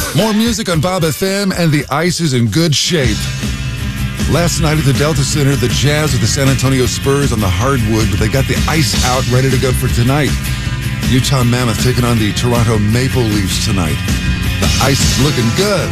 More music on Bob FM, and the Ice is in good shape. Last night at the Delta Center, the Jazz with the San Antonio Spurs on the hardwood, but they got the ice out ready to go for tonight. Utah Mammoth taking on the Toronto Maple Leafs tonight. The Ice is looking good.